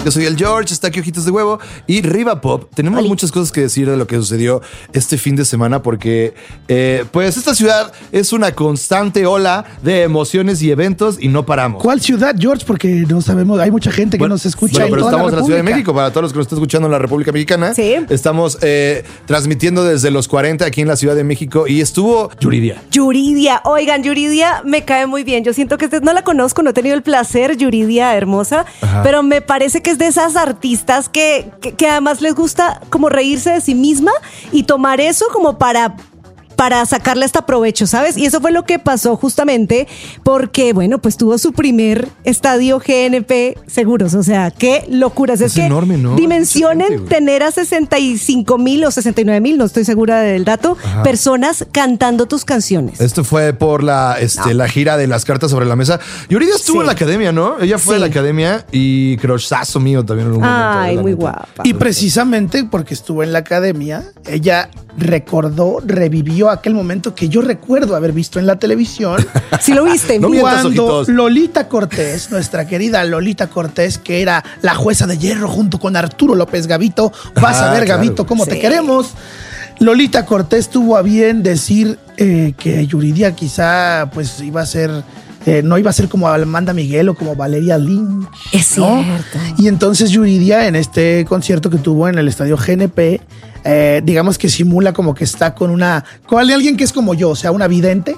Yo soy el George, está aquí Ojitos de Huevo y Riva Pop. Tenemos muchas cosas que decir de lo que sucedió este fin de semana porque pues esta ciudad es una constante ola de emociones y eventos y no paramos. ¿Cuál ciudad, George? Porque no sabemos, hay mucha gente que nos escucha en pero toda estamos la en la Ciudad de República. México, para todos los que nos están escuchando en la República Mexicana. Sí. Estamos transmitiendo desde los 40 aquí en la Ciudad de México y estuvo Yuridia. Yuridia, oigan, Yuridia me cae muy bien. Yo siento que no la conozco, no he tenido el placer, Yuridia hermosa, pero me parece que es de esas artistas que además les gusta como reírse de sí misma y tomar eso como para sacarle hasta provecho, ¿sabes? Y eso fue lo que pasó justamente porque, bueno, pues tuvo su primer estadio GNP Seguros. O sea, qué locuras. Es que enorme, ¿no? dimensionen Mucha gente, tener a 65,000 o 69,000, no estoy segura del dato, personas cantando tus canciones. Esto fue por la gira de las cartas sobre la mesa. Yuridia estuvo en la academia, ¿no? Ella fue a la academia y crushazo mío también en un momento. Ay, muy guapa. Y precisamente porque estuvo en la academia, ella revivió aquel momento que yo recuerdo haber visto en la televisión. Sí lo viste. No mientas, Cuando ojitos. Lolita Cortés, nuestra querida Lolita Cortés, que era la jueza de hierro junto con Arturo López Gavito, vas a ver, claro. Gavito, cómo te Sí. queremos. Lolita Cortés tuvo a bien decir que Yuridia quizá pues iba a ser... no iba a ser como Amanda Miguel o como Valeria Lynch. Es ¿no? cierto. Y entonces Yuridia en este concierto que tuvo en el estadio GNP, digamos que simula como que está con alguien que es como yo, o sea, una vidente.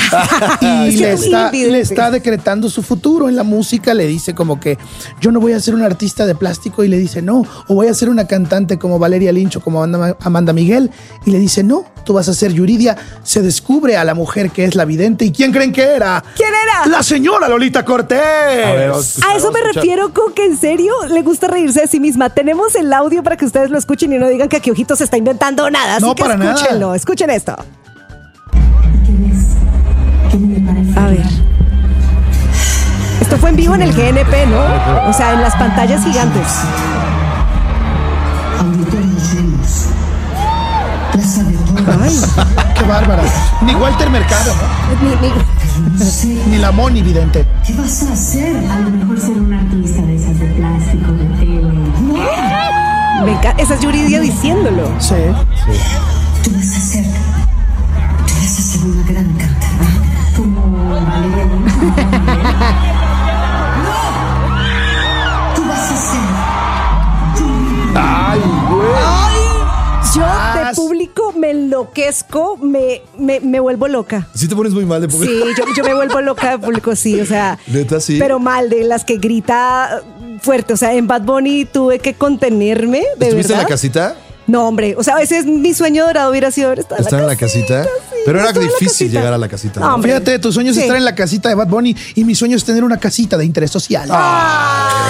Y le está decretando su futuro en la música. Le dice como que yo no voy a ser un artista de plástico, y le dice no. O voy a ser una cantante como Valeria Lynch o como Amanda Miguel, y le dice no, tú vas a ser Yuridia. Se descubre a la mujer que es la vidente. ¿Y quién creen que era? ¿Quién era? La señora Lolita Cortés. A eso me refiero con que en serio le gusta reírse de sí misma. Tenemos el audio para que ustedes lo escuchen y no digan que aquí Ojitos se está inventando nada. Así No, que para nada. escúchenlo, escuchen esto. A ver. Esto fue en vivo en el GNP, ¿no? O sea, en las pantallas gigantes. Ay, Qué bárbara. Ni Walter Mercado, ¿no? Ni la Moni vidente. ¿Qué vas a hacer? A lo mejor ser un artista de esas de plástico, de tele. me encanta. Esa es Yuridia diciéndolo. Sí. Tú vas a ser una gran cantante. Como Valeria Lynch. Tú vas a ser. Ay, güey. Yo de público me enloquezco, me vuelvo loca. Sí te pones muy mal de público. Sí, yo me vuelvo loca de público, sí, o sea. ¿Neta, sí? Pero mal, de las que grita fuerte. O sea, en Bad Bunny tuve que contenerme, de ¿Estuviste verdad. en la casita? No, hombre, o sea, ese es mi sueño dorado, hubiera sido estar ¿Estar en la casita? sí, Pero era estar en la difícil casita. llegar a la casita. No, ¿no? hombre. Fíjate, tu sueño es Sí. estar en la casita de Bad Bunny y mi sueño es tener una casita de interés social.